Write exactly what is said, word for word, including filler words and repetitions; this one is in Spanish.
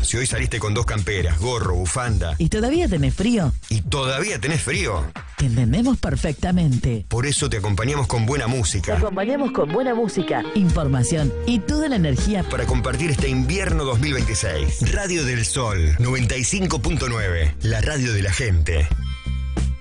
si hoy saliste con dos camperas, gorro, bufanda ¿Y todavía tenés frío? y todavía tenés frío, Te entendemos perfectamente. por eso te acompañamos con buena Te música acompañamos con buena música, información y toda la energía. para compartir este invierno dos mil veintiséis. Radio del Sol noventa y cinco punto nueve, la radio de la gente.